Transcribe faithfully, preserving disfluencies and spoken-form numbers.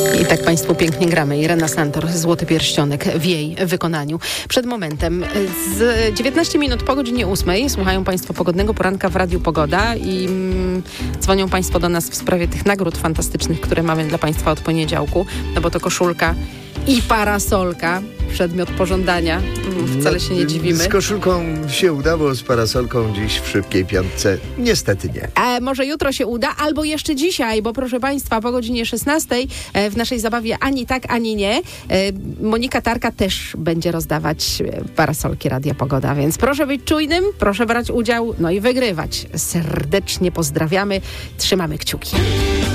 I tak Państwu pięknie gramy. Irena Santor, Złoty Pierścionek w jej wykonaniu. Przed momentem, z dziewiętnaście minut po godzinie ósmej słuchają Państwo Pogodnego Poranka w Radiu Pogoda i mm, dzwonią Państwo do nas w sprawie tych nagród fantastycznych, które mamy dla Państwa od poniedziałku, no bo to koszulka i parasolka, przedmiot pożądania. Wcale się nie dziwimy. Z koszulką się udało, z parasolką dziś w szybkiej piątce niestety nie. E, może jutro się uda, albo jeszcze dzisiaj, bo proszę Państwa, po godzinie szesnastej e, w naszej zabawie ani tak, ani nie, e, Monika Tarka też będzie rozdawać parasolki Radia Pogoda, więc proszę być czujnym, proszę brać udział, no i wygrywać. Serdecznie pozdrawiamy, trzymamy kciuki.